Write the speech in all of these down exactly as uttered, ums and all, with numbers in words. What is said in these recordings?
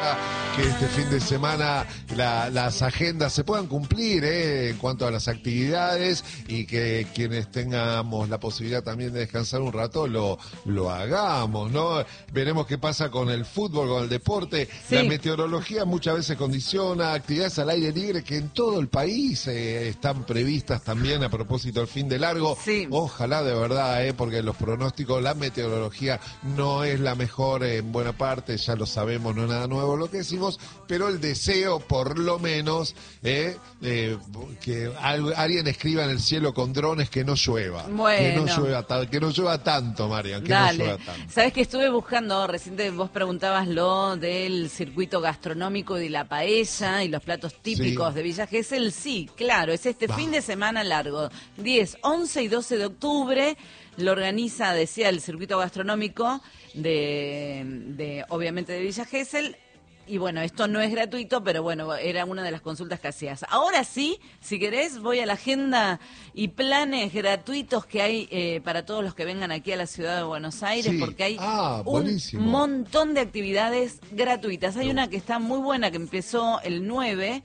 que este fin de semana la, las agendas se puedan cumplir eh, en cuanto a las actividades y que quienes tengamos la posibilidad también de descansar un rato lo, lo hagamos, ¿no? Veremos qué pasa con el fútbol, con el deporte. Sí. La meteorología muchas veces condiciona actividades al aire libre que en todo el país eh, están previstas también a propósito del fin de largo. Sí. Ojalá de verdad, eh, porque los pronósticos, la meteorología no es la mejor en buena parte, ya lo sabemos, no es nada nuevo lo que decimos, pero el deseo, por lo menos, eh, eh, que alguien escriba en el cielo con drones que no llueva. Bueno. Que no llueva, que no llueva tanto, Marian, que Dale. no llueva tanto. Sabes que estuve buscando, reciente vos preguntabas lo del circuito gastronómico y la paella y los platos típicos sí. de Villa Gesell. Sí, claro, es este bah. fin de semana largo, diez, once y doce de octubre. Lo organiza, decía, el circuito gastronómico de, de obviamente, de Villa Gesell. Y bueno, esto no es gratuito, pero bueno, era una de las consultas que hacías. Ahora sí, si querés, voy a la agenda y planes gratuitos que hay eh, para todos los que vengan aquí a la ciudad de Buenos Aires, sí. porque hay ah, un montón de actividades gratuitas. Hay una que está muy buena, que empezó el nueve,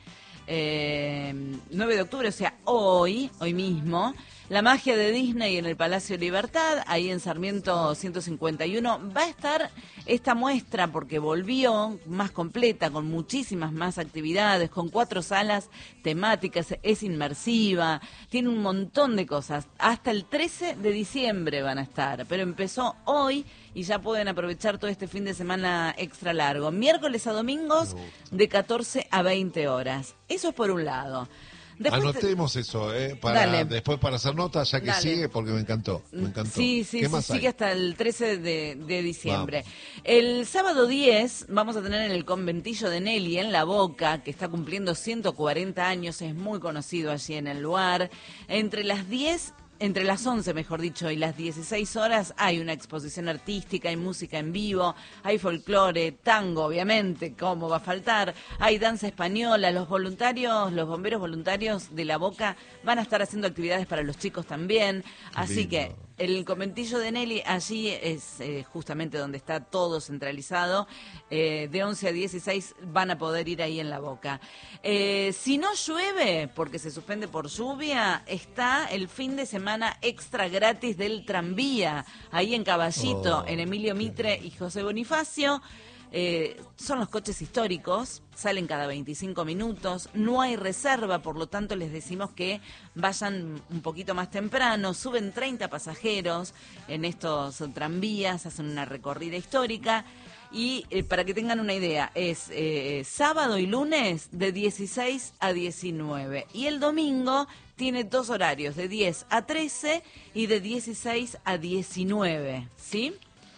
eh, nueve de octubre, o sea, hoy, hoy mismo. La magia de Disney en el Palacio Libertad, ahí en Sarmiento ciento cincuenta y uno. Va a estar esta muestra porque volvió más completa, con muchísimas más actividades, con cuatro salas temáticas, es inmersiva, tiene un montón de cosas. Hasta el trece de diciembre van a estar, pero empezó hoy y ya pueden aprovechar todo este fin de semana extra largo. Miércoles a domingos de catorce a veinte horas. Eso es por un lado. Después Anotemos te... eso, eh, para Dale. después para hacer nota, ya que Dale. sigue, porque me encantó, me encantó. Sí, sí, sí sigue hasta el trece de, de diciembre. Vamos. El sábado diez vamos a tener en el conventillo de Nelly, en La Boca, que está cumpliendo ciento cuarenta años, es muy conocido allí en el lugar. Entre las diez... Entre las once, mejor dicho, y las dieciséis horas hay una exposición artística, hay música en vivo, hay folclore, tango, obviamente, ¿cómo va a faltar? Hay danza española, los voluntarios, los bomberos voluntarios de La Boca van a estar haciendo actividades para los chicos también, así Lindo. que el conventillo de Nelly, allí es eh, justamente donde está todo centralizado, eh, de once a dieciséis van a poder ir ahí en La Boca. Eh, si no llueve, porque se suspende por lluvia, está el fin de semana extra gratis del tranvía, ahí en Caballito, oh, en Emilio Mitre y José Bonifacio. Eh, son los coches históricos, salen cada veinticinco minutos, no hay reserva, por lo tanto les decimos que vayan un poquito más temprano, suben treinta pasajeros en estos tranvías, hacen una recorrida histórica y eh, para que tengan una idea, es eh, sábado y lunes de dieciséis a diecinueve y el domingo tiene dos horarios, de diez a trece y de dieciséis a diecinueve, ¿sí?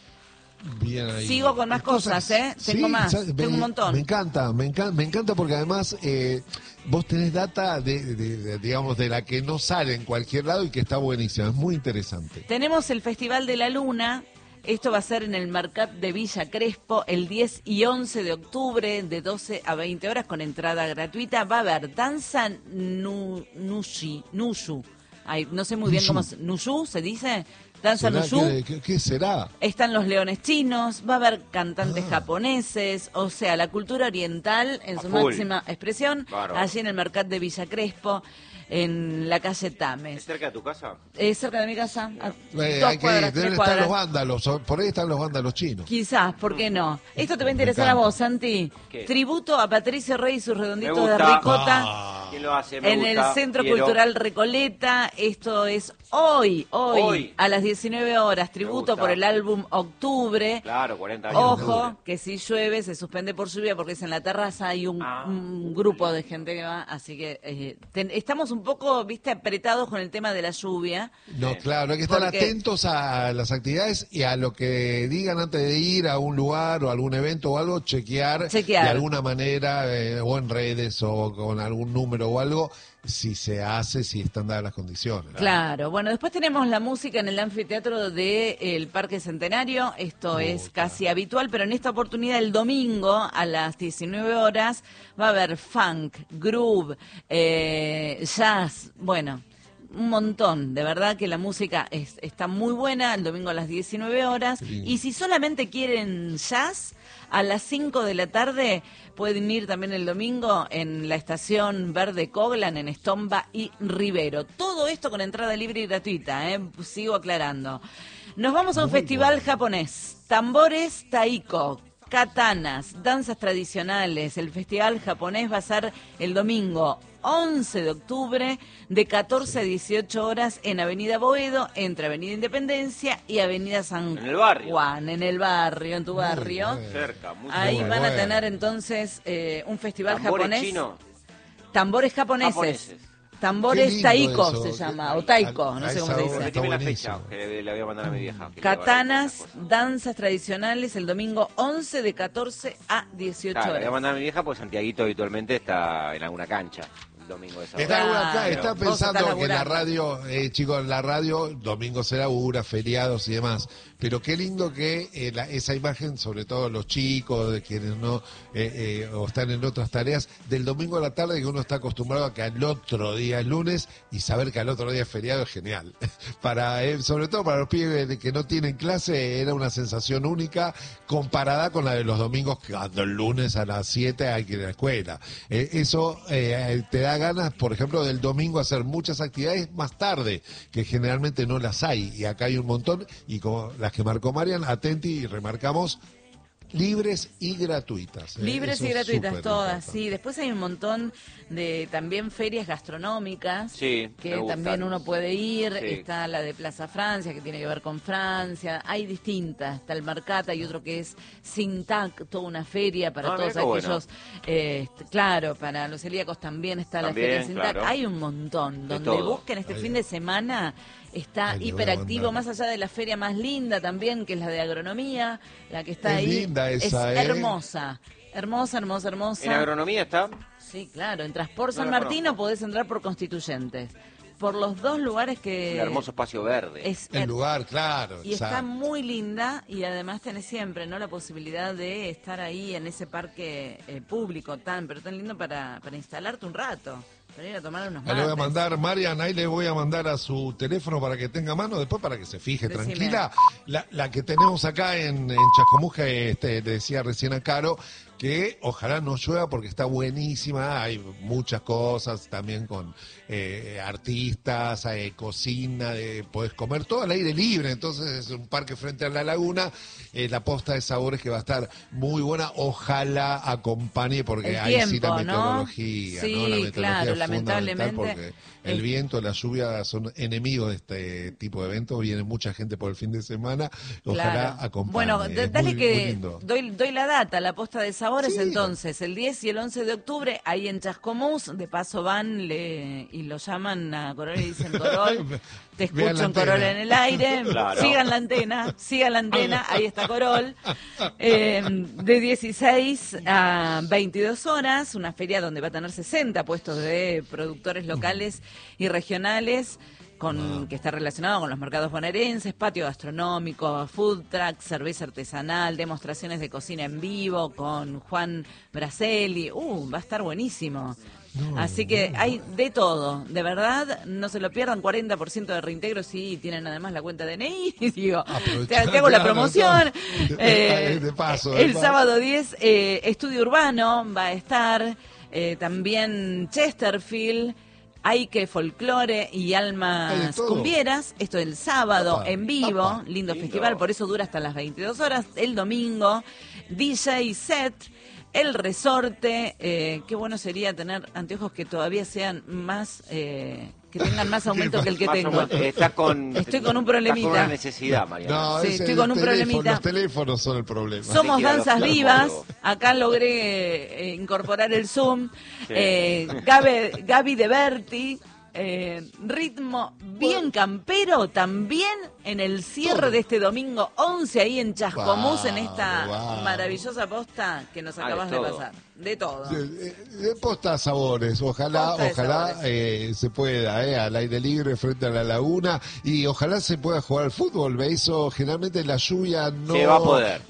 Bien ahí. Sigo con más cosas, cosas ¿eh? Tengo sí, más, me, tengo un montón. Me encanta, me encanta, me encanta porque además eh, vos tenés data de, de, de, digamos, de la que no sale en cualquier lado y que está buenísima, es muy interesante. Tenemos el Festival de la Luna, esto va a ser en el Mercat de Villa Crespo el diez y once de octubre de doce a veinte horas con entrada gratuita. Va a haber danza nu, nushi, nushu, Ay, no sé muy bien cómo es, nushu se dice. Danza Nushu. ¿Qué, qué, ¿Qué será? Están los leones chinos, va a haber cantantes ah. japoneses, o sea, la cultura oriental en a su full. máxima expresión, claro. allí en el Mercat de Villa Crespo, en la calle Tames. ¿Es cerca de tu casa? Es cerca de mi casa. A eh, dos hay que, cuadras, deben estar los vándalos, por ahí están los vándalos chinos. Quizás, ¿por qué no? Esto te va a interesar a vos, Santi. ¿Qué? Tributo a Patricio Rey y sus redonditos de ricota. Ah. ¿Quién lo hace? Me en gusta, el Centro quiero. Cultural Recoleta. Esto es hoy, hoy, hoy, a las diecinueve horas. Tributo por el álbum Octubre. Claro, cuarenta años. Ojo, que si llueve se suspende por lluvia porque es en la terraza. Hay un, ah. un grupo de gente que va. Así que eh, ten, estamos un poco, viste, apretados con el tema de la lluvia. No, claro, hay que estar porque... atentos a las actividades y a lo que digan antes de ir a un lugar o a algún evento o algo, chequear, chequear. de alguna manera, eh, o en redes o con algún número o algo, si se hace, si están dadas las condiciones. Claro, bueno, después tenemos la música en el anfiteatro del Parque Centenario, esto Puta. es casi habitual, pero en esta oportunidad el domingo a las diecinueve horas va a haber funk, groove, eh, jazz, bueno, un montón. De verdad que la música es, está muy buena, el domingo a las diecinueve horas. Y si solamente quieren jazz, a las cinco de la tarde pueden ir también el domingo en la estación Verde Coglan, en Estomba y Rivero. Todo esto con entrada libre y gratuita, ¿eh? Sigo aclarando. Nos vamos a un Muy festival bueno. japonés. Tambores taiko, katanas, danzas tradicionales. El festival japonés va a ser el domingo once de octubre de catorce a dieciocho horas en Avenida Boedo, entre Avenida Independencia y Avenida San En el barrio. Juan, en el barrio, en tu Muy barrio. bueno. Cerca, muy Ahí Muy cerca. van a bueno. tener entonces eh, un festival Tambores japonés. chinos. Tambores japoneses. Japoneses. Qué Tambores lindo taiko eso. se llama, A- o taiko, a- no a sé cómo esa se hora dice. está Repetime la buenísimo. fecha, que le, le voy a mandar a mi vieja. que le Katanas, va a dar danzas tradicionales, el domingo once de catorce a dieciocho Claro, le voy a horas. mandar a mi vieja porque Santiaguito habitualmente está en alguna cancha el domingo de esa hora. Está, Claro. acá, está Vos pensando estás que la laburando. radio, eh, chicos, la radio, domingo se labura, feriados y demás. Pero qué lindo que eh, la- esa imagen, sobre todo los chicos, de quienes no eh, eh, o están en otras tareas, del domingo a la tarde, que uno está acostumbrado a que al otro día es lunes y saber que al otro día es feriado es genial. Para eh, sobre todo para los pibes de que no tienen clase, era una sensación única comparada con la de los domingos, cuando el lunes a las siete hay que ir a la escuela. Eh, eso eh, te da ganas, por ejemplo, del domingo hacer muchas actividades más tarde, que generalmente no las hay, y acá hay un montón, y como las que marcó Marian, atenti y remarcamos, libres y gratuitas. ¿eh? Libres Eso y es gratuitas súper todas, importante. sí. Después hay un montón de también ferias gastronómicas Sí, me que gustan. también uno puede ir. Sí. Está la de Plaza Francia, que tiene que ver con Francia. Hay distintas. Está el Marcata y otro que es Sintac, toda una feria para Ah, todos mira qué bueno. aquellos. eh, claro, para los celíacos también está También, la feria Sintac. claro. Hay un montón. De Donde todo. busquen este Ahí. fin de semana. Está Ay, le voy a hiperactivo, mandar. más allá de la feria más linda también, que es la de agronomía, la que está Es ahí. linda esa, es ¿eh? hermosa. Hermosa, hermosa, hermosa. En agronomía está. Sí, claro. En Transport San No la Martino conozco. podés entrar por Constituyentes. Por los dos lugares que... Un hermoso espacio verde. Es, El lugar, claro. y está exacto. muy linda y además tenés siempre no la posibilidad de estar ahí en ese parque eh, público tan, pero tan lindo para, para instalarte un rato, para ir a tomar unos Ahí le voy a mates. mandar, Marian, ahí le voy a mandar a su teléfono para que tenga mano, después para que se fije Decime. tranquila. La, la que tenemos acá en, en Chascomús, que este, le decía recién a Caro, que ojalá no llueva porque está buenísima, hay muchas cosas también con eh, artistas, eh, cocina, de, podés comer todo al aire libre, entonces es un parque frente a la laguna, eh, la posta de sabores que va a estar muy buena, ojalá acompañe porque El ahí sí la tiempo, ¿no? meteorología, Sí, ¿no? La meteorología claro, es lamentablemente, fundamental porque el es- viento, la lluvia son enemigos de este tipo de eventos, viene mucha gente por el fin de semana, ojalá Claro. acompañe. Bueno, d- es dale muy, que muy lindo. doy, doy la data, la posta de sabores, Sí. entonces, el diez y el once de octubre, ahí en Chascomús, de paso van le, y lo llaman a Corol y dicen, Corol, te Vean escucho la en Corol antena. en el aire, Claro. sigan la antena, sigan la antena, ahí está Corol, eh, de dieciséis a veintidós horas, una feria donde va a tener sesenta puestos de productores locales y regionales, con, que está relacionado con los mercados bonaerenses, patio gastronómico, food truck, cerveza artesanal, demostraciones de cocina en vivo con Juan Braselli. Uh, va a estar buenísimo. No, Así que hay de todo, de verdad, no se lo pierdan, cuarenta por ciento de reintegro si tienen además la cuenta de D N I, digo, Aprovechá, te, te hago la claro, promoción. todo. Eh, De paso, de el paso. sábado diez, eh, Estudio Urbano va a estar, eh, también Chesterfield, Hay que folclore y Hay de almas todo. cumbieras. Esto el sábado Opa, en vivo, opa. lindo, Lindo. festival, por eso dura hasta las veintidós horas. El domingo, D J set, el resorte. Eh, qué bueno sería tener anteojos que todavía sean más, eh, que tengan más aumento que el que Más o tengo. menos, estás con, Estoy con un estás problemita. con una necesidad, Mariana. No, Sí, es estoy el con un teléfono, problemita. Los teléfonos son el problema. Somos que ir a Danzas los Vivas. polvos. Acá logré eh, incorporar el Zoom. Sí. Eh, Gabe- Gaby de Berti. Eh, ritmo bien campero también en el cierre Todo. de este domingo once ahí en Chascomús, en esta Vamos, vamos. maravillosa posta que nos Ah, de acabas de, todo. pasar. De todo. De, de- de posta sabores, ojalá, Posta de ojalá sabores. eh, se pueda, eh, al aire libre frente a la laguna y ojalá se pueda jugar al fútbol, ¿ve? Eso generalmente la lluvia no, Se va a poder. no,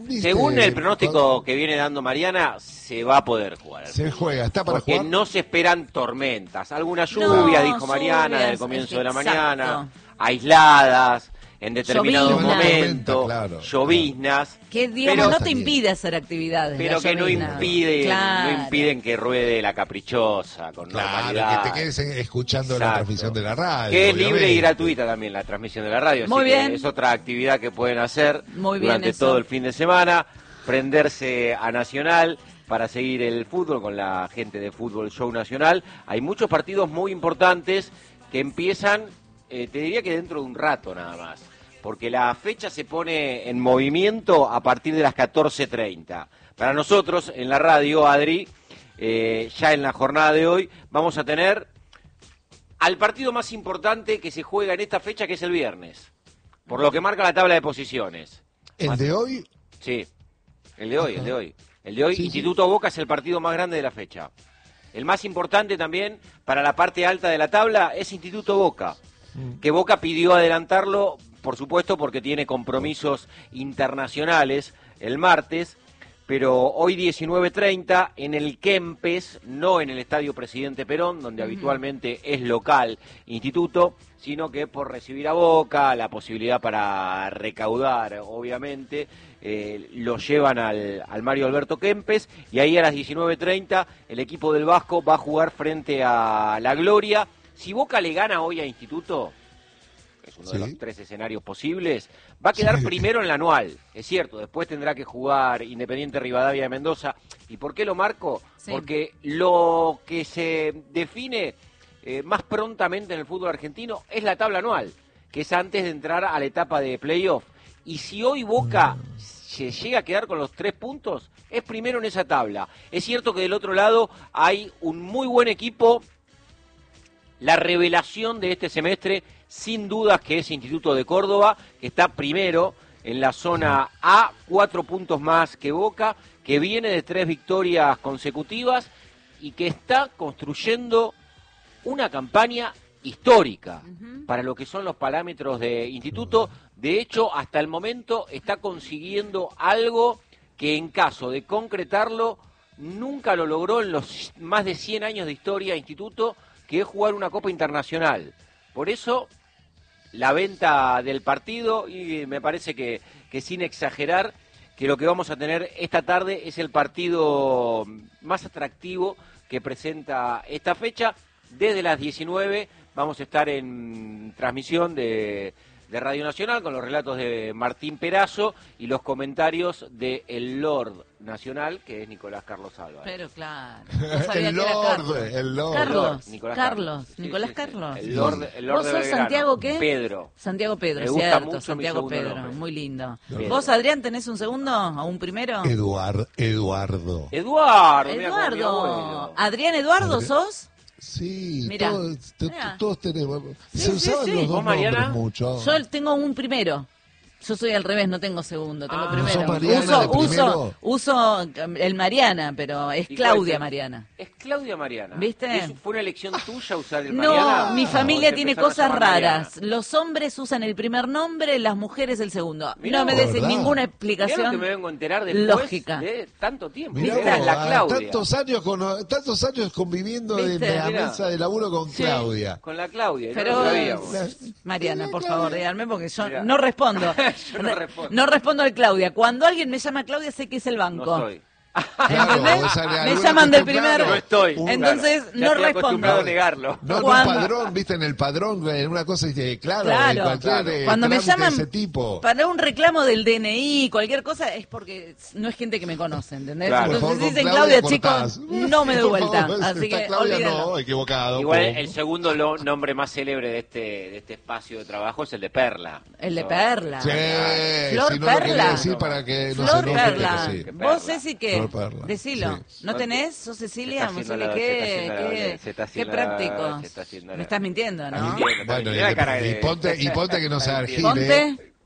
¿Viste? Según el pronóstico que viene dando Mariana, se va a poder jugar. Se juega, está para porque jugar. no se esperan tormentas. Alguna lluvia, No, dijo Mariana, lluvias, del comienzo de la exacto. mañana, aisladas, en determinado Lloviznas. momento, Claro, lloviznas. Que, digamos, pero, no te impide hacer actividades. pero la que no llovizna. impiden, Claro. no impiden que ruede la caprichosa, con Claro, normalidad. que te quedes escuchando Exacto. la transmisión de la radio. Que es libre obviamente. y gratuita también la transmisión de la radio. Muy así que bien. es otra actividad que pueden hacer Muy bien durante eso. todo el fin de semana. Prenderse a Nacional para seguir el fútbol con la gente de Fútbol Show Nacional. Hay muchos partidos muy importantes que empiezan, eh, te diría que dentro de un rato nada más. Porque la fecha se pone en movimiento a partir de las catorce treinta. Para nosotros, en la radio, Adri, eh, ya en la jornada de hoy, vamos a tener al partido más importante que se juega en esta fecha, que es el viernes. Por lo que marca la tabla de posiciones. ¿El de hoy? Sí, el de hoy, el de hoy. El de hoy, Sí, Instituto Boca es el partido más grande de la fecha. El más importante también para la parte alta de la tabla es Instituto Boca, que Boca pidió adelantarlo, por supuesto, porque tiene compromisos internacionales el martes, pero hoy diecinueve treinta en el Kempes, no en el Estadio Presidente Perón, donde uh-huh. habitualmente es local Instituto, sino que por recibir a Boca, la posibilidad para recaudar, obviamente, eh, lo llevan al, al Mario Alberto Kempes, y ahí a las diecinueve treinta el equipo del Vasco va a jugar frente a La Gloria. Si Boca le gana hoy a Instituto, es uno sí. de los tres escenarios posibles, va a quedar sí. primero en la anual, es cierto, después tendrá que jugar Independiente Rivadavia de Mendoza. ¿Y por qué lo marco? Sí. Porque lo que se define eh, más prontamente en el fútbol argentino es la tabla anual, que es antes de entrar a la etapa de playoff. Y si hoy Boca mm. se llega a quedar con los tres puntos, es primero en esa tabla. Es cierto que del otro lado hay un muy buen equipo, la revelación de este semestre, sin dudas, que es Instituto de Córdoba, que está primero en la zona A, cuatro puntos más que Boca, que viene de tres victorias consecutivas y que está construyendo una campaña histórica uh-huh. para lo que son los parámetros de Instituto. De hecho, hasta el momento está consiguiendo algo que en caso de concretarlo, nunca lo logró en los más de cien años de historia de Instituto, que es jugar una Copa Internacional. Por eso, la venta del partido, y me parece que, que sin exagerar, que lo que vamos a tener esta tarde es el partido más atractivo que presenta esta fecha. Desde las diecinueve vamos a estar en transmisión de, de Radio Nacional con los relatos de Martín Perazo y los comentarios de el Lord Nacional, que es Nicolás Carlos Álvarez. Pero claro, no sabía el que era Lord, Carlos. el Lord. Carlos, Nicolás Carlos, Carlos. Sí, Nicolás sí, sí. Carlos. El Lord, el Lord ¿Vos de sos Belgrano. Santiago qué? Pedro. Santiago Pedro, Me gusta cierto, mucho mi Santiago segundo Pedro, nombre. muy lindo. Pedro. ¿Vos, Adrián, tenés un segundo o un primero? Eduard, Eduardo. Eduardo. mira, como mi Eduardo. abuelo. Adrián Eduardo, Adri- ¿sos? Sí, Mirá. todos, t- Mirá. todos tenemos. Sí, Se sí, usaban sí. los dos ¿Vos, Mariana? nombres mucho. Yo tengo un primero. Yo soy al revés, no tengo segundo, tengo Ah, primero. ¿sos Mariana uso, de uso, uso el Mariana, pero es ¿Y cuál Claudia es el- Mariana. Es Claudia Mariana. ¿Viste? ¿Y eso fue una elección tuya usar el Mariana? No, mi ¿O familia te tiene empezaron a cosas llamar Mariana? raras. Los hombres usan el primer nombre, las mujeres el segundo. Mirá no me vos. des ¿Verdad? ninguna Mirá lo que explicación me vengo a enterar después lógica. de tanto tiempo. Mirá Era vos, la ah, Claudia. tantos años con tantos años conviviendo en ¿Viste? la Mirá. mesa de laburo con Sí, Claudia. Con la Claudia. Pero, no lo sabíamos. Mariana, por Claudia. favor, díganme porque yo Mirá. no respondo. Yo no respondo. No respondo al Claudia. Cuando alguien me llama Claudia, sé que es el banco. No soy. Claro, ¿Entendés? o sea, Me alguna llaman del cuestión, primer. claro. No estoy. Entonces, Claro. Ya no estoy acostumbrado respondo. a negarlo. No, en Cuando- un padrón, viste, en el padrón, en una cosa, dice, claro, Claro. en cualquier Claro. eh, Cuando me trámite llaman de ese tipo. para un reclamo del D N I, cualquier cosa, es porque no es gente que me conoce, ¿entendés? Claro. Por Entonces favor, si dicen con Claudia, cortás. chicos, no me doy Por vuelta. favor, Así está que Claudia, olvídenlo. no, equivocado. Igual po. el segundo lo- nombre más célebre de este, de este espacio de trabajo es el de Perla. El de No. Perla. Sí, Flor si no lo quería Perla. decir para que no Flor se enoje, Perla. pero sí. Que ¿Vos, Perla. Ceci, qué? Flor Perla. Decilo. Sí. ¿No tenés? ¿Sos Se Cecilia? está haciendo Mosele, la- qué, se está haciendo la- qué, se está qué haciendo la- prácticos. se está haciendo Me la- estás mintiendo, ¿no? Mintiendo. Bueno, Mirá la cara y, de- y ponte, y ponte que no sea argile. Ponte.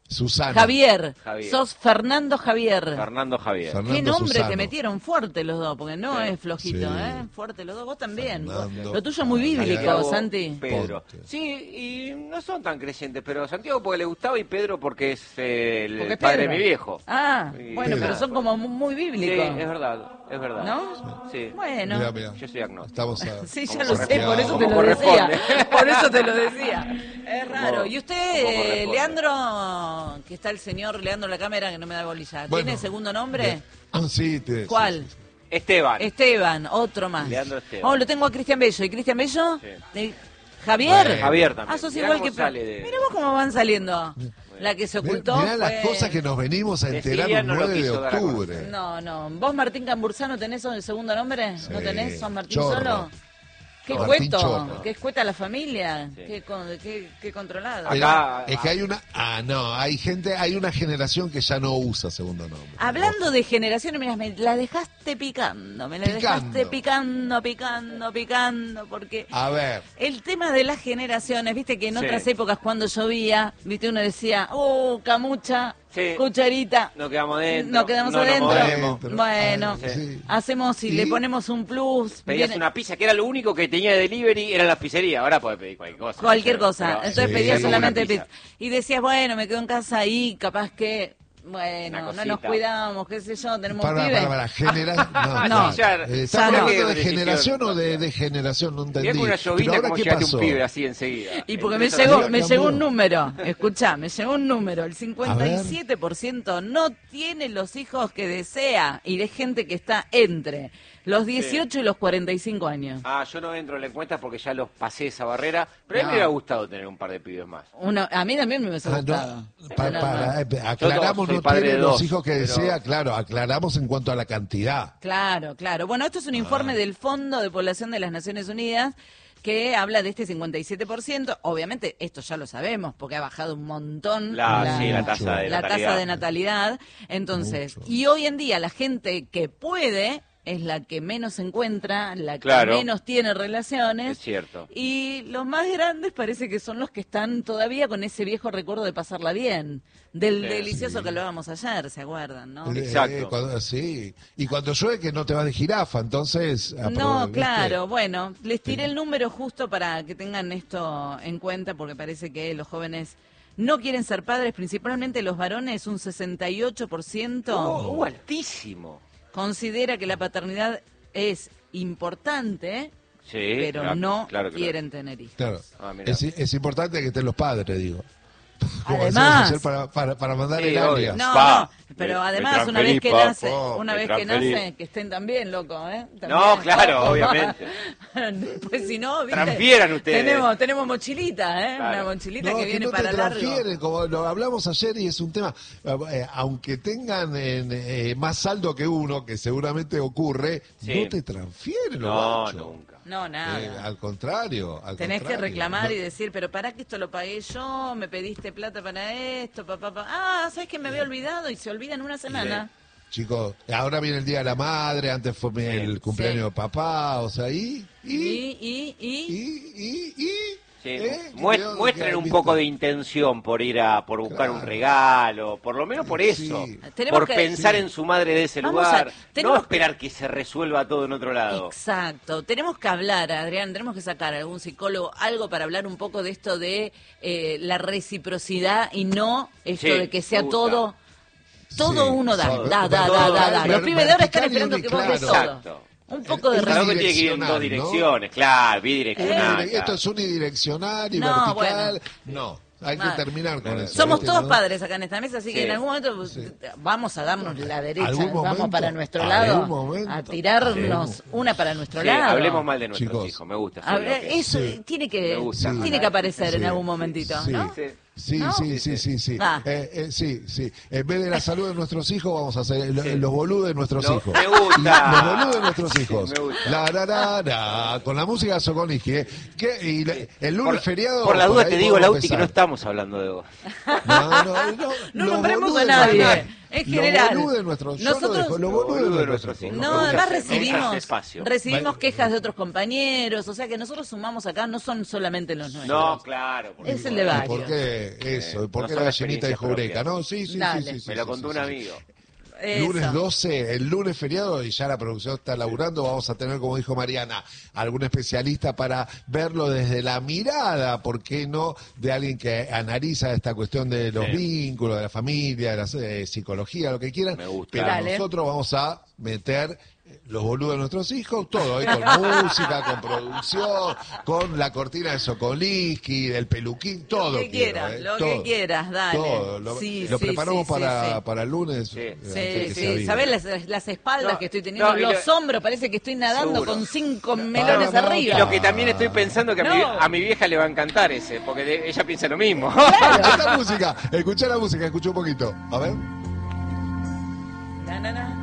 Susana. Javier. Javier. Sos Fernando Javier. Fernando Javier. Fernando Qué nombre Susano. te metieron fuerte los dos, porque no Sí. es flojito, Sí. ¿eh? Fuerte los dos, vos también. Fernando Lo tuyo es muy bíblico, Santiago, Santi. Pedro. Ponte. Sí, y no son tan creyentes, pero Santiago porque le gustaba y Pedro porque es eh, el Porque es padre Pedro. de mi viejo. Ah, Y bueno, Pedro. pero son como mu- muy Sí, bíblicos. es verdad, es verdad. ¿No? Sí. Bueno. Mirá, mirá. Yo soy agnóstico. Estamos a- Sí, ya Como lo sé, corresponde. por eso te Como lo decía. corresponde. Por eso te lo decía. Es raro. Como- Y usted, como eh, corresponde. Leandro, que está el señor Leandro la cámara que no me da bolilla. Bueno, ¿Tiene segundo nombre? Ah, sí, te, ¿Cuál? sí, sí. Esteban. Esteban, otro más. Leandro Esteban. Oh, lo tengo a Cristian Bello. ¿Y Cristian Bello? Sí. De- ¿Javier? Bueno. Javier también. Ah, sos Mirá igual cómo que... sale de- Mira vos cómo van saliendo. La que se ocultó Mirá las fue- cosas que nos venimos a De enterar Siria un no lo nueve de quiso dar a octubre. No, no. ¿Vos, Martín Cambursano, tenés el segundo nombre? ¿No Sí. tenés? ¿ Son Martín Chorro. solo? Qué Martín cueto, Chorro. qué escueta la familia, Sí. qué, con- qué, qué controlado. Acá- Es que hay una, ah, no, hay gente, hay una generación que ya no usa segundo nombre. Hablando de generaciones, mira, me la dejaste picando, me la Picando. dejaste picando, picando, picando, porque A ver, el tema de las generaciones, viste que en Sí. otras épocas cuando llovía, viste uno decía, oh, camucha, Sí. cucharita. No quedamos adentro. Nos quedamos no nos adentro. movemos. Bueno, Ah, sí. hacemos y, ¿Y? le ponemos un plus. Pedías viene- una pizza que era lo único que tenía de delivery, era la pizzería. Ahora podés pedir cualquier cosa. Cualquier Pero- cosa. pero- Entonces Sí. pedías Como solamente una pizza. pizza. Y decías, bueno, me quedo en casa ahí, capaz que, bueno, Una no cosita. nos cuidamos, qué sé yo, tenemos para, un pibe. para, para, genera... No, No, claro. ya- Eh, ya ¿Estamos no. hablando de Decisión. generación o de, de generación? No entendí. Mirá con una Pero llovina ahora, como ¿qué llegaste pasó? un pibe así enseguida. Y porque me Entonces, llegó, Dios, me Dios llegó mío. un número, escuchá, me llegó un número, el cincuenta y siete por ciento no tiene los hijos que desea y de gente que está entre los dieciocho y los cuarenta y cinco años. Ah, yo no entro en la encuesta porque ya los pasé esa barrera, pero a mí No. me hubiera gustado tener un par de pibes más. Uno, a mí también me hubiese Ah, gustado. no, pa- Pero para, no. eh, aclaramos, soy no padre tiene de los dos, hijos que pero- desea, claro, aclaramos en cuanto a la cantidad. Claro, claro. Bueno, esto es un informe del Fondo de Población de las Naciones Unidas que habla de este cincuenta y siete por ciento. Obviamente, esto ya lo sabemos porque ha bajado un montón La, sí, la tasa de la natalidad. tasa de natalidad. Entonces, Mucho. y hoy en día la gente que puede es la que menos se encuentra, la Claro. que menos tiene relaciones. Es cierto. Y los más grandes parece que son los que están todavía con ese viejo recuerdo de pasarla bien, del Sí. delicioso que hablábamos ayer, ¿se acuerdan? ¿no? Eh, Exacto. eh, cuando- sí, y cuando llueve que no te vas de jirafa, entonces... No, aprove- ¿viste? claro, bueno, les tiré el número justo para que tengan esto en cuenta, porque parece que los jóvenes no quieren ser padres, principalmente los varones, un sesenta y ocho por ciento Oh, uh, altísimo. considera que la paternidad es importante, Sí, pero claro, no claro, claro. quieren tener hijos. Claro. Ah, mirá. es, es importante que estén los padres, digo. Como Además. decíamos ayer para, para, para mandar Sí, el obvio. alias. No, Pa, no, pero me- además me una vez que transferí, nace, pa, una me vez que transferí. nace, que estén también, loco, ¿eh? También. No, claro, obviamente. Pues si no, ¿viste? Transfieran ustedes. Tenemos, tenemos mochilita, ¿eh? Claro. Una mochilita No, que que viene no te para largo. transfieren, como lo hablamos ayer y es un tema, eh, aunque tengan en, eh, más saldo que uno, que seguramente ocurre, Sí. no te transfieren los No, gachos. nunca. No, nada. Eh, al contrario, al Tenés que contrario. reclamar No- y decir, pero para que esto lo pagué yo, me pediste plata para esto, papá, papá. Ah, ¿sabes que me había olvidado? Y se olvida en una semana. Chicos, ahora viene el Día de la Madre, antes fue el cumpleaños Sí. de papá, o sea, ¿y? Y, ¿Y? y, ¿Y? y, ¿Y? ¿Y? Sí, ¿Eh? muest- ¿Qué te- muestren qué- un viste? poco de intención por ir a por buscar un Claro. regalo, por lo menos por Sí. eso, Tenemos por que- pensar sí. en su madre de ese Vamos lugar, a- tenemos no esperar que se resuelva todo en otro lado. Exacto. Tenemos que hablar, Adrián, tenemos que sacar a algún psicólogo algo para hablar un poco de esto de eh, la reciprocidad y no esto Sí, de que sea me gusta. todo, todo Sí, uno da, sí, da, da, da, todo, da, da. ver- Los pibes de ahora están vertical y esperando que vos des todo. unidireccional. Exacto. Un poco de Es Cada una uno tiene que ir en dos Unidireccional, ¿no? direcciones, claro, Es bidireccional. unidi- Esto es unidireccional y No, vertical. No, hay Nada. que terminar con eso. Somos ¿viste, todos no? padres acá en esta mesa, así que Sí. en algún momento pues, vamos a darnos la derecha, ¿Algún vamos momento? para nuestro ¿Algún lado, momento? a tirarnos una para nuestro Sí, lado. hablemos mal de nuestros Chicos. hijos, me gusta. soy Hablar- lo que- eso Sí. tiene Me que gusta. tiene que aparecer en Sí. algún momentito, Sí. ¿no? Sí. Sí, ¿No? sí, sí, sí, sí. Ah. Eh, eh, sí, sí. En vez de la salud de nuestros hijos, vamos a hacer lo- Sí. los boludos de nuestros Lo- hijos. me gusta. Los boludos de nuestros Sí, hijos. me gusta. La, la, la, la, con la música de Sokolinsky. ¿eh? ¿Qué? Y la- el lunes Por, feriado. por la por duda ahí te digo, podemos Lauti, que no empezar. estamos hablando de vos. No, no, no, No los nombremos boludos a de nadie. Maná. En general, Los boludos nuestros, yo nosotros- lo dejo, los boludos de nuestros hijos. No, Me gusta además ese- me gusta recibimos, ese espacio. recibimos Vale. quejas de otros compañeros, o sea que nosotros sumamos acá, no son solamente los nuestros. No, claro. por Es el supuesto. de ¿Y varios. por qué eso? ¿Y por no qué son la gallinita dijo experiencias Eureka? No, sí, sí, Dale. sí, sí, sí. Me lo sí, contó sí, un sí. amigo. Eso. Lunes doce, el lunes feriado, y ya la producción está laburando, vamos a tener, como dijo Mariana, algún especialista para verlo desde la mirada, ¿por qué no?, de alguien que analiza esta cuestión de los Sí. vínculos, de la familia, de la eh, psicología, lo que quieran. Me gusta. Pero Dale. nosotros vamos a meter los boludos de nuestros hijos, todo, ¿eh? Con música, con producción, con la cortina de Sokolinsky, del peluquín, todo. Lo que quiero, quieras, ¿eh? lo Todo. que quieras, dale. Todo. Lo, Sí, lo sí, preparamos sí, para, sí, sí. para el lunes. Sí. eh, antes Sí, que se sí, avive. ¿sabés las, las espaldas No, que estoy teniendo? no, y los lo- hombros, parece que estoy nadando Seguro. con cinco melones no, arriba. Y lo que también estoy pensando que a, mi, No. a mi vieja le va a encantar ese, porque de- ella piensa lo mismo. Escuchá la música, escuchá la música, escuchá un poquito. A ver. Na, na, na.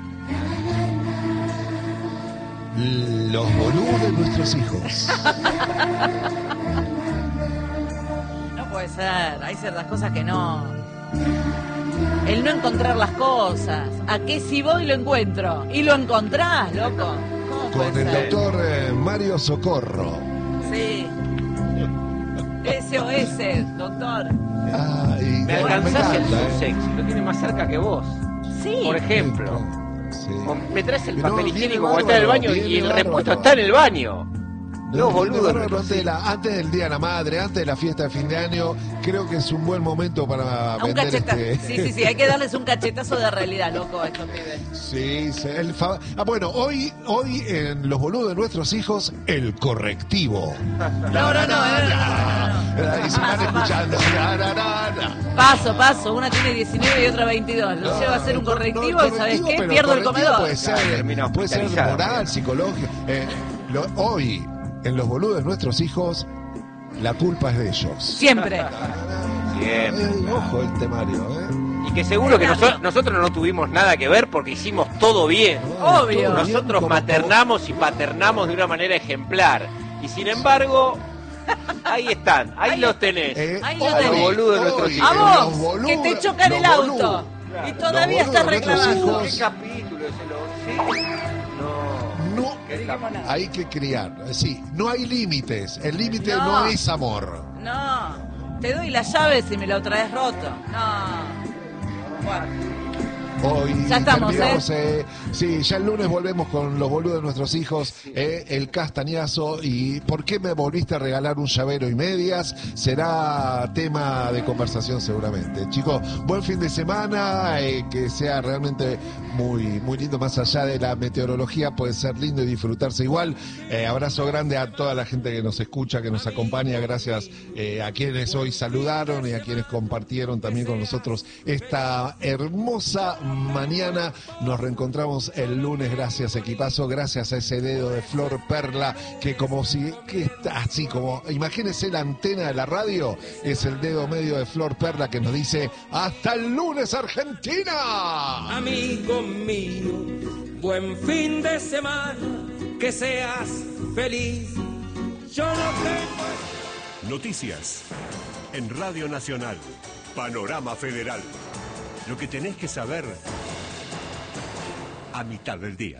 Los boludos de nuestros hijos. No puede ser, hay ciertas cosas que no. El no encontrar las cosas. ¿A qué si voy lo encuentro? Y lo encontrás, loco. ¿Cómo puede Con el ser? doctor eh, Mario Socorro. Sí. S O S, doctor. Ah, y Me me alcanzás el encanta, eh. sexy, lo tiene más cerca que vos. Sí. Por ejemplo. Sí. O me traes el No, papel viene higiénico cuando está en el bárbaro, baño y viene el repuesto bárbaro. está en el baño. No, Los viene boludos. bárbaro antes, de la- antes del Día de la Madre, antes de la fiesta de fin de año, creo que es un buen momento para A un vender cachetazo. este... Sí, sí, sí, hay que darles un cachetazo de realidad, loco, a estos pibes. Sí, sí, el fa- ah, bueno, hoy, hoy en Los Boludos de Nuestros Hijos, el correctivo. No, no, no, no, no, no. Y se van Paso, escuchando. La, la, la, la. Paso, paso, una tiene diecinueve y otra veintidós. Lo llevo a hacer un No, no, correctivo no, y ¿sabes correctivo, qué? pero Pierdo el correctivo comedor. Puede ser, Claro, termina puede ser hospitalizada, moral, pero- psicológico. Eh, lo- hoy, en Los Boludos de Nuestros Hijos, la culpa es de ellos. Siempre. Siempre. Eh, ojo el temario, ¿eh? Y que seguro que noso- nosotros no tuvimos nada que ver porque hicimos todo bien. Obvio. Todo bien, Nosotros como- maternamos y paternamos de una manera ejemplar. Y sin embargo, ahí están, ahí los tenés. Eh, Ahí lo hoy, tenés. Los boludos de nuestros hoy, hijos. A en vos, Los Boludos- que te chocan Los el auto. Boludos. Y Los todavía Boludos estás de nuestros reclamando. hijos. ¿Qué capítulo es el once? No. No, ¿Qué capítulo? hay que criar. Sí, no hay límites. El límite No. no. es amor. No, te doy la llave si me lo traes roto. No. Bueno, Hoy Ya estamos, terminamos, eh, sí, ya el lunes volvemos con los boludos de nuestros hijos, eh, el castañazo y ¿por qué me volviste a regalar un llavero y medias? Será tema de conversación seguramente. Chicos, buen fin de semana, eh, que sea realmente muy, muy lindo, más allá de la meteorología, puede ser lindo y disfrutarse igual. Eh, abrazo grande a toda la gente que nos escucha, que nos acompaña, gracias eh, a quienes hoy saludaron y a quienes compartieron también con nosotros esta hermosa mañana. Nos reencontramos el lunes, gracias equipazo, gracias a ese dedo de Flor Perla, que como si, que está así como, imagínense la antena de la radio, es el dedo medio de Flor Perla que nos dice, ¡hasta el lunes Argentina! Amigo mío, buen fin de semana, que seas feliz. Yo no tengo... Noticias en Radio Nacional, Panorama Federal. Lo que tenés que saber a mitad del día.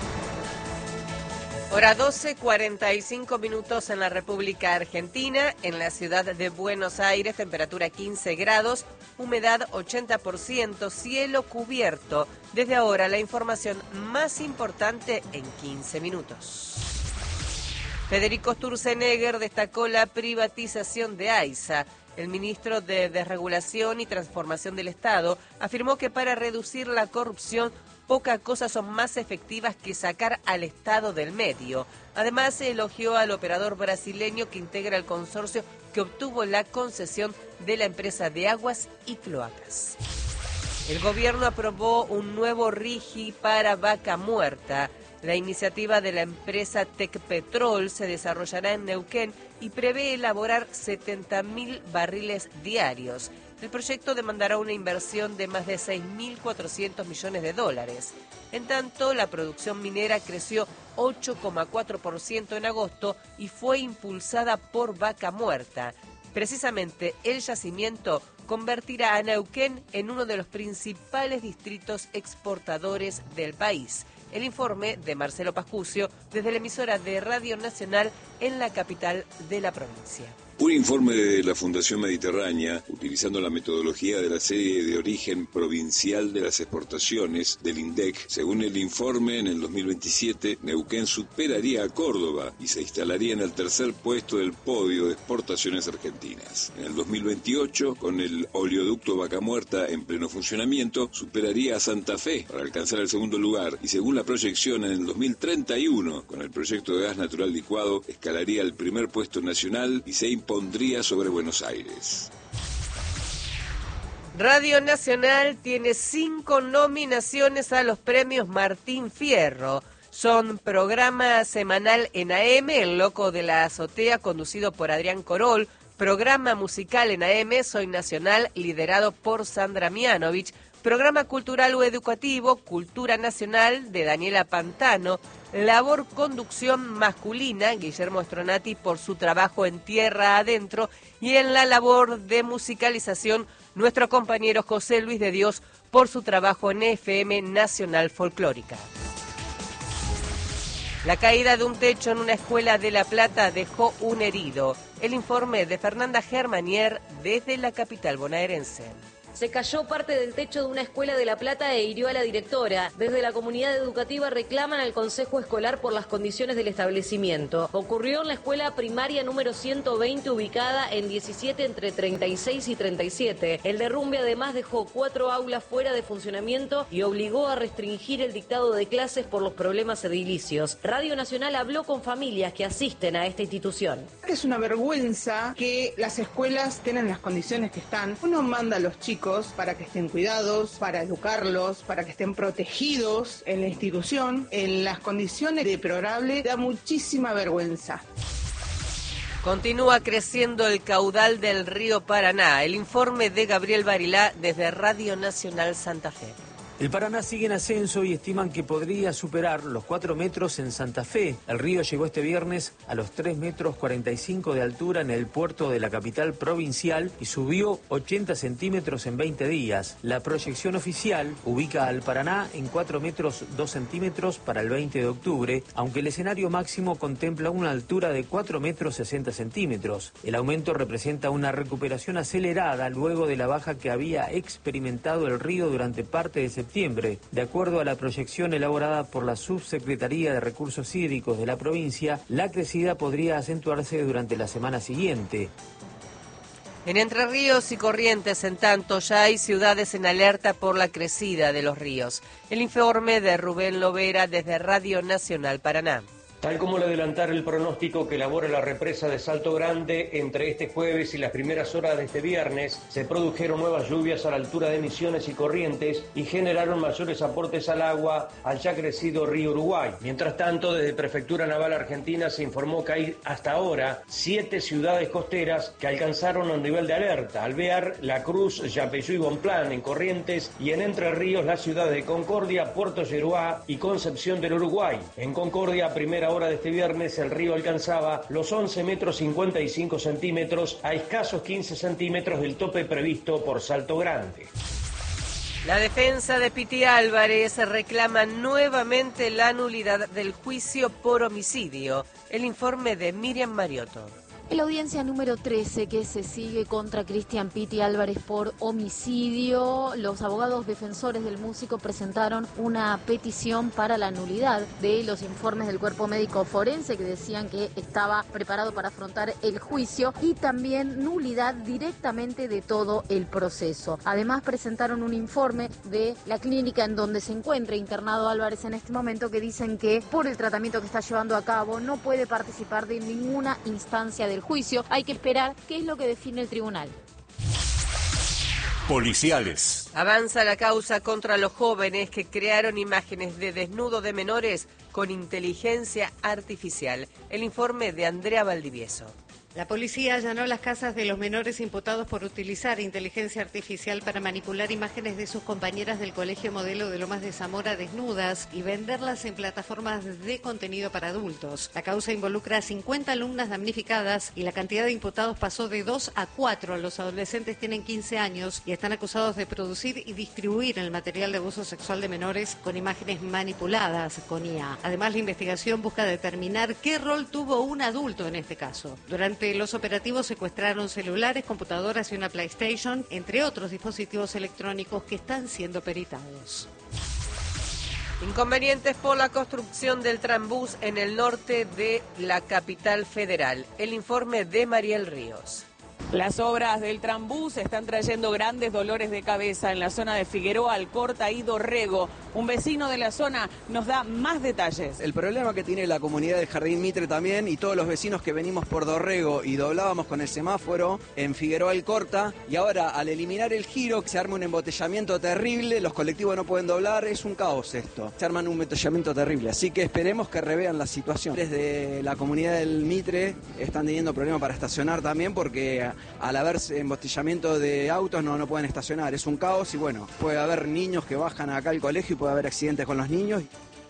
Hora doce, cuarenta y cinco minutos en la República Argentina, en la ciudad de Buenos Aires, temperatura quince grados, humedad ochenta por ciento, cielo cubierto. Desde ahora la información más importante en quince minutos. Federico Sturzenegger destacó la privatización de AISA. El ministro de Desregulación y Transformación del Estado afirmó que para reducir la corrupción, pocas cosas son más efectivas que sacar al Estado del medio. Además, se elogió al operador brasileño que integra el consorcio que obtuvo la concesión de la empresa de aguas y cloacas. El gobierno aprobó un nuevo RIGI para Vaca Muerta. La iniciativa de la empresa Tecpetrol se desarrollará en Neuquén y prevé elaborar setenta mil barriles diarios. El proyecto demandará una inversión de más de seis mil cuatrocientos millones de dólares. En tanto, la producción minera creció ocho coma cuatro por ciento en agosto y fue impulsada por Vaca Muerta. Precisamente, el yacimiento convertirá a Neuquén en uno de los principales distritos exportadores del país. El informe de Marcelo Pascucio desde la emisora de Radio Nacional en la capital de la provincia. Un informe de la Fundación Mediterránea, utilizando la metodología de la serie de origen provincial de las exportaciones del INDEC, según el informe, en el dos mil veintisiete, Neuquén superaría a Córdoba y se instalaría en el tercer puesto del podio de exportaciones argentinas. En el dos mil veintiocho, con el oleoducto Vaca Muerta en pleno funcionamiento, superaría a Santa Fe para alcanzar el segundo lugar y, según la proyección, en el dos mil treinta y uno, con el proyecto de gas natural licuado, escalaría el primer puesto nacional y se pondría sobre Buenos Aires. Radio Nacional tiene cinco nominaciones a los premios Martín Fierro. Son programa semanal en A M, El Loco de la Azotea, conducido por Adrián Corol, programa musical en A M, Soy Nacional, liderado por Sandra Mianovich, programa cultural o educativo, Cultura Nacional, de Daniela Pantano, labor conducción masculina, Guillermo Stronati por su trabajo en Tierra Adentro, y en la labor de musicalización, nuestro compañero José Luis de Dios por su trabajo en F M Nacional Folclórica. La caída de un techo en una escuela de La Plata dejó un herido. El informe de Fernanda Germanier desde la capital bonaerense. Se cayó parte del techo de una escuela de La Plata e hirió a la directora. Desde la comunidad educativa reclaman al Consejo Escolar por las condiciones del establecimiento. Ocurrió en la escuela primaria número ciento veinte, ubicada en diecisiete entre treinta y seis y treinta y siete. El derrumbe además dejó cuatro aulas fuera de funcionamiento y obligó a restringir el dictado de clases por los problemas edilicios. Radio Nacional habló con familias que asisten a esta institución. Es una vergüenza que las escuelas tengan las condiciones que están. Uno manda a los chicos para que estén cuidados, para educarlos, para que estén protegidos en la institución. En las condiciones deplorables da muchísima vergüenza. Continúa creciendo el caudal del río Paraná. El informe de Gabriel Barilá desde Radio Nacional Santa Fe. El Paraná sigue en ascenso y estiman que podría superar los cuatro metros en Santa Fe. El río llegó este viernes a los tres metros cuarenta y cinco de altura en el puerto de la capital provincial y subió ochenta centímetros en veinte días. La proyección oficial ubica al Paraná en cuatro metros dos centímetros para el veinte de octubre, aunque el escenario máximo contempla una altura de cuatro metros sesenta centímetros. El aumento representa una recuperación acelerada luego de la baja que había experimentado el río durante parte de septiembre. Septiembre. De acuerdo a la proyección elaborada por la Subsecretaría de Recursos Hídricos de la provincia, la crecida podría acentuarse durante la semana siguiente. En Entre Ríos y Corrientes, en tanto, ya hay ciudades en alerta por la crecida de los ríos. El informe de Rubén Lovera desde Radio Nacional Paraná. Tal como lo adelantara el pronóstico que elabora la represa de Salto Grande, entre este jueves y las primeras horas de este viernes se produjeron nuevas lluvias a la altura de Misiones y Corrientes y generaron mayores aportes al agua al ya crecido río Uruguay. Mientras tanto, desde Prefectura Naval Argentina se informó que hay hasta ahora siete ciudades costeras que alcanzaron un nivel de alerta: Alvear, La Cruz, Yapeyú y Bonplan en Corrientes, y en Entre Ríos las ciudades de Concordia, Puerto Yeruá y Concepción del Uruguay. En Concordia, primera hora de este viernes, el río alcanzaba los once metros cincuenta y cinco centímetros a escasos quince centímetros del tope previsto por Salto Grande. La defensa de Piti Álvarez reclama nuevamente la nulidad del juicio por homicidio. El informe de Miriam Mariotto. En la audiencia número trece que se sigue contra Cristian Piti Álvarez por homicidio, los abogados defensores del músico presentaron una petición para la nulidad de los informes del cuerpo médico forense que decían que estaba preparado para afrontar el juicio, y también nulidad directamente de todo el proceso. Además presentaron un informe de la clínica en donde se encuentra internado Álvarez en este momento, que dicen que por el tratamiento que está llevando a cabo no puede participar de ninguna instancia de el juicio. Hay que esperar qué es lo que define el tribunal. Policiales. Avanza la causa contra los jóvenes que crearon imágenes de desnudo de menores con inteligencia artificial. El informe de Andrea Valdivieso. La policía allanó las casas de los menores imputados por utilizar inteligencia artificial para manipular imágenes de sus compañeras del Colegio Modelo de Lomas de Zamora desnudas y venderlas en plataformas de contenido para adultos. La causa involucra a cincuenta alumnas damnificadas y la cantidad de imputados pasó de dos a cuatro. Los adolescentes tienen quince años y están acusados de producir y distribuir el material de abuso sexual de menores con imágenes manipuladas con I A. Además, la investigación busca determinar qué rol tuvo un adulto en este caso. Durante los operativos secuestraron celulares, computadoras y una PlayStation, entre otros dispositivos electrónicos que están siendo peritados. Inconvenientes por la construcción del tranbús en el norte de la capital federal. El informe de Mariel Ríos. Las obras del tranbús están trayendo grandes dolores de cabeza en la zona de Figueroa, Alcorta y Dorrego. Un vecino de la zona nos da más detalles. El problema que tiene la comunidad del Jardín Mitre también y todos los vecinos que venimos por Dorrego y doblábamos con el semáforo en Figueroa, Alcorta, y ahora al eliminar el giro se arma un embotellamiento terrible, los colectivos no pueden doblar, es un caos esto. Se arman un embotellamiento terrible, así que esperemos que revean la situación. Desde la comunidad del Mitre están teniendo problemas para estacionar también porque al haber embotellamiento de autos no, no pueden estacionar, es un caos y bueno, puede haber niños que bajan acá al colegio y puede haber accidentes con los niños.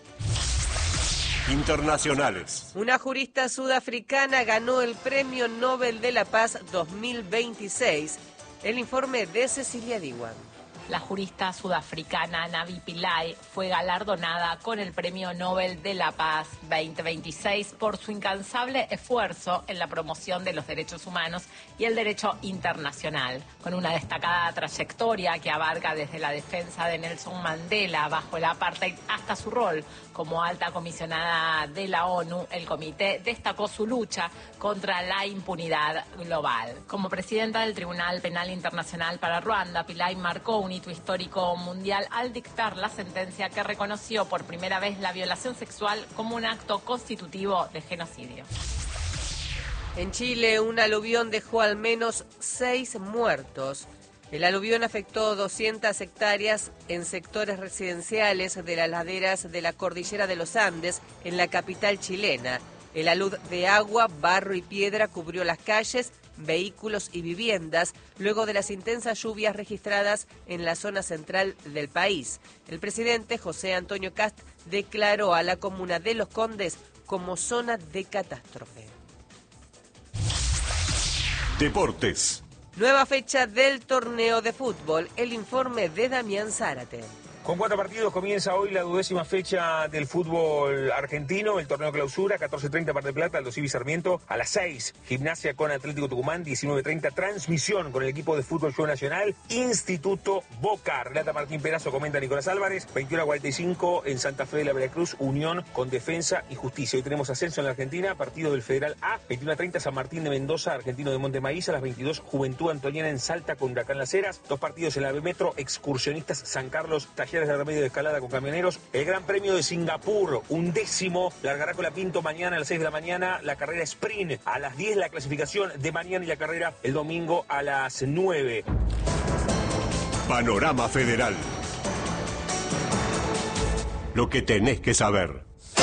Internacionales. Una jurista sudafricana ganó el Premio Nobel de la Paz dos mil veintiséis. El informe de Cecilia Diwan. La jurista sudafricana Navi Pillay fue galardonada con el Premio Nobel de la Paz veinte veintiséis por su incansable esfuerzo en la promoción de los derechos humanos y el derecho internacional, con una destacada trayectoria que abarca desde la defensa de Nelson Mandela bajo el apartheid hasta su rol como alta comisionada de la ONU. El comité destacó su lucha contra la impunidad global. Como presidenta del Tribunal Penal Internacional para Ruanda, Pillay marcó un hito histórico mundial al dictar la sentencia que reconoció por primera vez la violación sexual como un acto constitutivo de genocidio. En Chile, un aluvión dejó al menos seis muertos. El aluvión afectó doscientas hectáreas en sectores residenciales de las laderas de la cordillera de los Andes, en la capital chilena. El alud de agua, barro y piedra cubrió las calles, vehículos y viviendas luego de las intensas lluvias registradas en la zona central del país. El presidente José Antonio Kast declaró a la comuna de Los Condes como zona de catástrofe. Deportes. Nueva fecha del torneo de fútbol. El informe de Damián Zárate. Con cuatro partidos comienza hoy la duodécima fecha del fútbol argentino, el torneo clausura, catorce treinta Mar del Plata, Aldo Civi Sarmiento, a las seis, Gimnasia con Atlético Tucumán, diecinueve treinta, transmisión con el equipo de fútbol Show Nacional, Instituto Boca, relata Martín Perazo, comenta Nicolás Álvarez, veintiuno cuarenta y cinco en Santa Fe de la Veracruz, Unión con Defensa y Justicia. Hoy tenemos ascenso en la Argentina, partido del Federal A, veintiuno treinta San Martín de Mendoza, Argentino de Monte Maíz, a las veintidós, Juventud Antoniana en Salta con Huracán Las Heras, dos partidos en la B Metro, Excursionistas San Carlos, Talleres de Remedio de Escalada con Camioneros, el Gran Premio de Singapur, undécimo, largará con la Pinto mañana a las seis de la mañana, la carrera sprint a las diez, la clasificación de mañana y la carrera el domingo a las nueve. Panorama Federal. Lo que tenés que saber.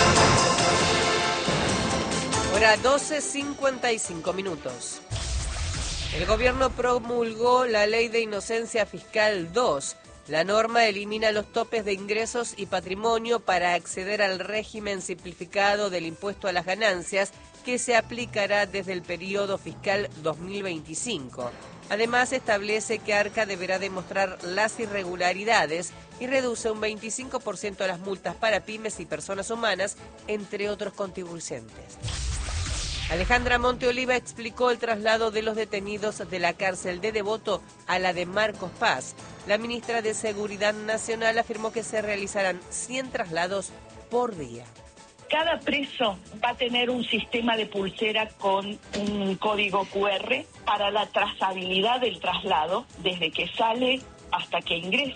Hora doce cincuenta y cinco minutos. El gobierno promulgó la Ley de Inocencia Fiscal dos. La norma elimina los topes de ingresos y patrimonio para acceder al régimen simplificado del impuesto a las ganancias que se aplicará desde el periodo fiscal dos mil veinticinco. Además, establece que Arca deberá demostrar las irregularidades y reduce un veinticinco por ciento las multas para pymes y personas humanas, entre otros contribuyentes. Alejandra Monteoliva explicó el traslado de los detenidos de la cárcel de Devoto a la de Marcos Paz. La ministra de Seguridad Nacional afirmó que se realizarán cien traslados por día. Cada preso va a tener un sistema de pulsera con un código cu erre para la trazabilidad del traslado, desde que sale hasta que ingresa,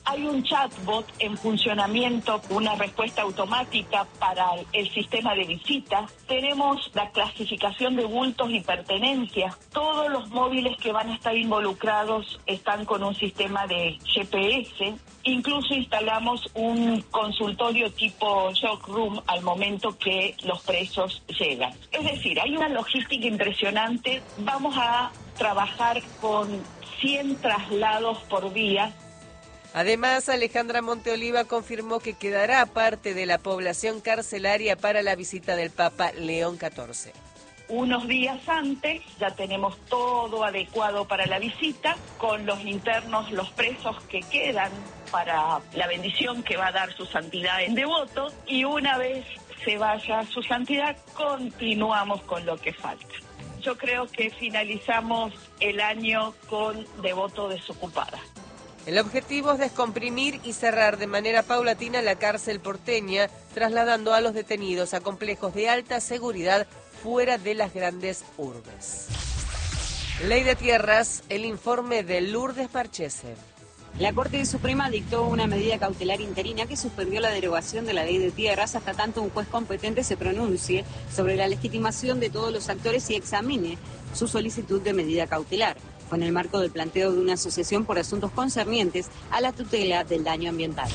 Hay un chatbot en funcionamiento, una respuesta automática para el sistema de visita. Tenemos la clasificación de bultos y pertenencias. Todos los móviles que van a estar involucrados están con un sistema de G P S. Incluso instalamos un consultorio tipo shock room al momento que los presos llegan. Es decir, hay una logística impresionante. Vamos a trabajar con cien traslados por día. Además, Alejandra Monteoliva confirmó que quedará parte de la población carcelaria para la visita del Papa León catorce. Unos días antes ya tenemos todo adecuado para la visita, con los internos, los presos que quedan para la bendición que va a dar su santidad en devoto, y una vez se vaya su santidad, continuamos con lo que falta. Yo creo que finalizamos el año con devoto desocupada. El objetivo es descomprimir y cerrar de manera paulatina la cárcel porteña, trasladando a los detenidos a complejos de alta seguridad fuera de las grandes urbes. Ley de Tierras, el informe de Lourdes Marchese. La Corte Suprema dictó una medida cautelar interina que suspendió la derogación de la Ley de Tierras hasta tanto un juez competente se pronuncie sobre la legitimación de todos los actores y examine su solicitud de medida cautelar. Fue en el marco del planteo de una asociación por asuntos concernientes a la tutela del daño ambiental.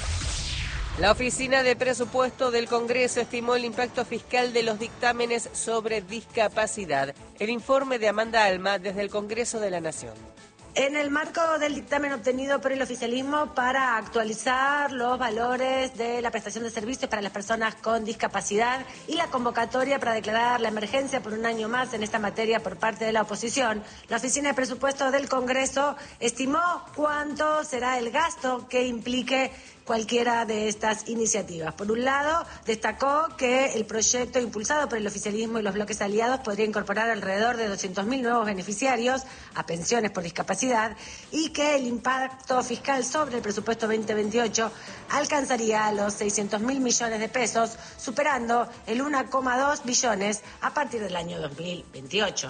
La Oficina de Presupuesto del Congreso estimó el impacto fiscal de los dictámenes sobre discapacidad. El informe de Amanda Alma desde el Congreso de la Nación. En el marco del dictamen obtenido por el oficialismo para actualizar los valores de la prestación de servicios para las personas con discapacidad y la convocatoria para declarar la emergencia por un año más en esta materia por parte de la oposición, la Oficina de Presupuesto del Congreso estimó cuánto será el gasto que implique cualquiera de estas iniciativas. Por un lado, destacó que el proyecto impulsado por el oficialismo y los bloques aliados podría incorporar alrededor de doscientos mil nuevos beneficiarios a pensiones por discapacidad y que el impacto fiscal sobre el presupuesto veinte veintiocho alcanzaría los seiscientos mil millones de pesos, superando el uno coma dos billones a partir del año dos mil veintiocho.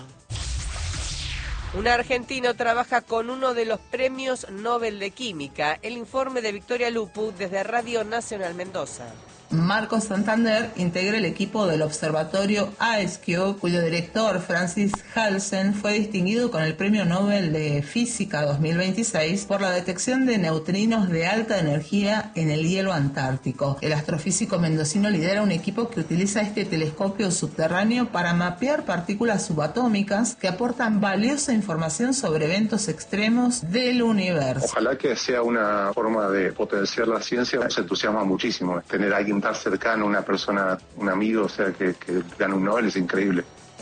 Un argentino trabaja con uno de los premios Nobel de Química. El informe de Victoria Lupu desde Radio Nacional Mendoza. Marcos Santander integra el equipo del observatorio IceCube, cuyo director, Francis Halsen, fue distinguido con el Premio Nobel de Física dos mil veintiséis por la detección de neutrinos de alta energía en el hielo antártico. El astrofísico mendocino lidera un equipo que utiliza este telescopio subterráneo para mapear partículas subatómicas que aportan valiosa información sobre eventos extremos del universo. Ojalá que sea una forma de potenciar la ciencia. Nos entusiasma muchísimo tener a alguien tan cercano, una persona, un amigo, o sea, que, que gane un Nobel, es increíble.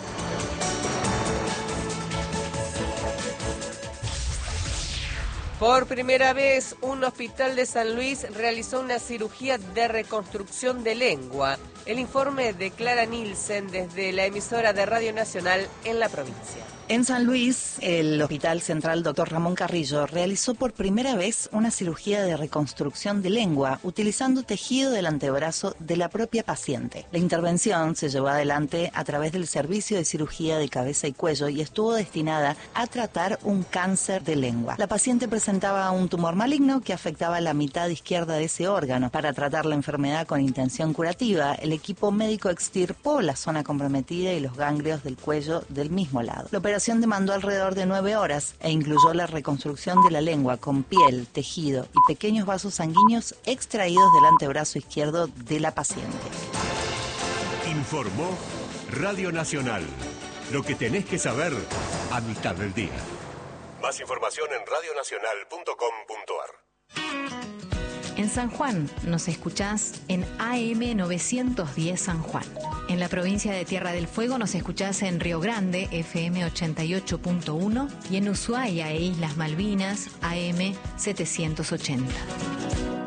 Por primera vez, un hospital de San Luis realizó una cirugía de reconstrucción de lengua. El informe de Clara Nielsen desde la emisora de Radio Nacional en la provincia. En San Luis, el Hospital Central doctor Ramón Carrillo realizó por primera vez una cirugía de reconstrucción de lengua utilizando tejido del antebrazo de la propia paciente. La intervención se llevó adelante a través del Servicio de Cirugía de Cabeza y Cuello y estuvo destinada a tratar un cáncer de lengua. La paciente presentaba un tumor maligno que afectaba la mitad izquierda de ese órgano. Para tratar la enfermedad con intención curativa, el equipo médico extirpó la zona comprometida y los ganglios del cuello del mismo lado. La operación demandó alrededor de nueve horas e incluyó la reconstrucción de la lengua con piel, tejido y pequeños vasos sanguíneos extraídos del antebrazo izquierdo de la paciente. Informó Radio Nacional. Lo que tenés que saber a mitad del día. Más información en radio nacional punto com punto a r. En San Juan nos escuchás en A M novecientos diez San Juan. En la provincia de Tierra del Fuego nos escuchás en Río Grande, F M ochenta y ocho punto uno, y en Ushuaia e Islas Malvinas, A M setecientos ochenta.